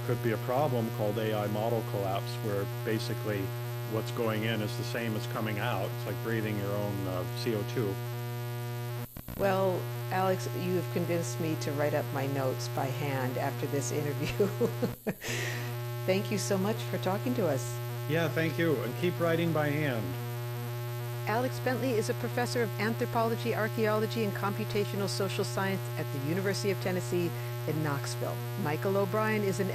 could be a problem called AI model collapse, where basically what's going in is the same as coming out. It's like breathing your own CO2. Well, Alex, you have convinced me to write up my notes by hand after this interview. Thank you so much for talking to us. Yeah, thank you. And keep writing by hand. Alex Bentley is a professor of anthropology, archaeology, and computational social science at the University of Tennessee in Knoxville. Michael O'Brien is an